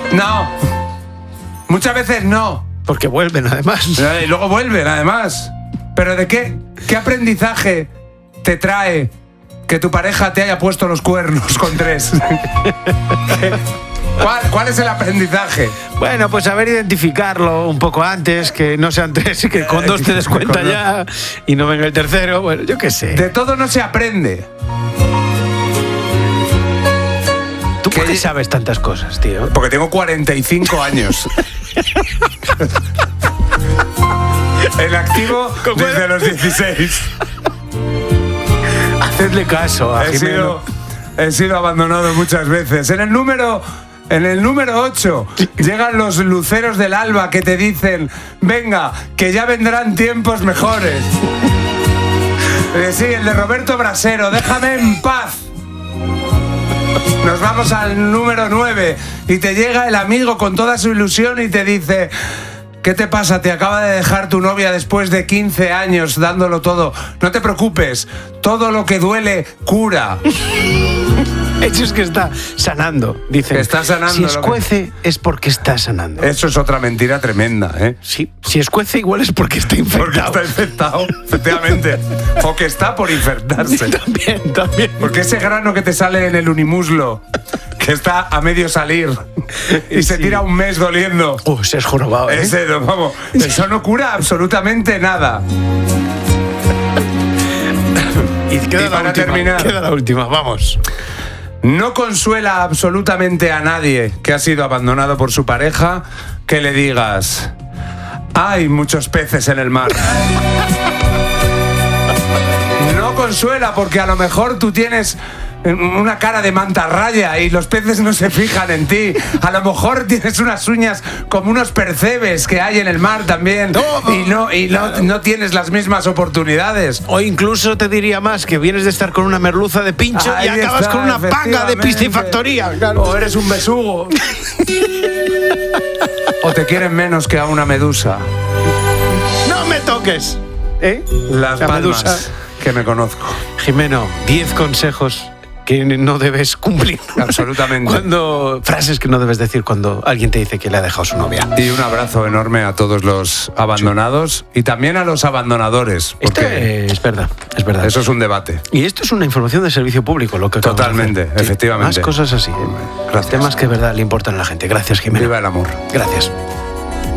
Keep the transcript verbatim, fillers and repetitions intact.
No. Muchas veces no. Porque vuelven, además. Y luego vuelven, además. ¿Pero de qué? ¿Qué aprendizaje te trae que tu pareja te haya puesto los cuernos con tres? ¿Cuál, ¿Cuál es el aprendizaje? Bueno, pues saber identificarlo un poco antes, que no sean tres y que con dos te des cuenta ya y no venga el tercero. Bueno, yo qué sé. De todo no se aprende. ¿Tú por qué sabes tantas cosas, tío? Porque tengo cuarenta y cinco años. En activo desde los dieciséis. Hacedle caso a he Jimeno. sido, he sido abandonado muchas veces. En el número... En el número ocho llegan los luceros del alba que te dicen: venga, que ya vendrán tiempos mejores. Eh, sí, el de Roberto Brasero, déjame en paz. Nos vamos al número nueve y te llega el amigo con toda su ilusión y te dice: ¿qué te pasa? Te acaba de dejar tu novia después de quince años dándolo todo. No te preocupes, todo lo que duele cura. Eso es que está sanando, dicen. Que está sanando. Si escuece que... es porque está sanando. Eso es otra mentira tremenda, ¿eh? Sí, si escuece igual es porque está infectado. Porque está infectado, efectivamente. O que está por infectarse. También, también. Porque ese grano que te sale en el unimuslo, que está a medio salir y sí. se tira un mes doliendo. Uh, se has jorobado, ¿eh? Ese, vamos, eso no cura absolutamente nada. Y, queda y la para última, terminar, queda la última, vamos. No consuela absolutamente a nadie que ha sido abandonado por su pareja que le digas: hay muchos peces en el mar. No consuela porque a lo mejor tú tienes una cara de mantarraya y los peces no se fijan en ti. A lo mejor tienes unas uñas como unos percebes que hay en el mar también. Todo. Y no, y no, no tienes las mismas oportunidades. O incluso te diría más, que vienes de estar con una merluza de pincho Ahí y acabas está, con una panga de piscifactoría. Claro. O eres un besugo. O te quieren menos que a una medusa. ¡No me toques! ¿Eh? Las La palmas medusa. Que me conozco. Jimeno, diez consejos que no debes cumplir. Absolutamente. Cuando frases que no debes decir cuando alguien te dice que le ha dejado su novia. Y un abrazo enorme a todos los abandonados sí. y también a los abandonadores. Porque es verdad, es verdad. Eso es un debate. Y esto es una información de servicio público, lo que Totalmente, de hacer. efectivamente. Más cosas así. ¿eh? Temas que de verdad le importan a la gente. Gracias, Jimeno. Viva el amor. Gracias.